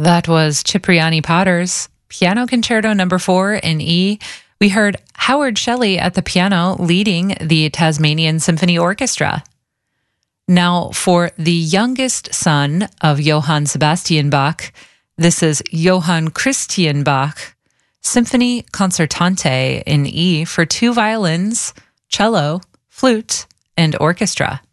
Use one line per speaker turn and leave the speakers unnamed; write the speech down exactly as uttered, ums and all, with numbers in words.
That was Cipriani Potter's Piano Concerto Number Four in E. We heard Howard Shelley at the piano leading the Tasmanian Symphony Orchestra. Now, for the youngest son of Johann Sebastian Bach, this is Johann Christian Bach, Symphony Concertante in E for two violins, cello, flute, and orchestra.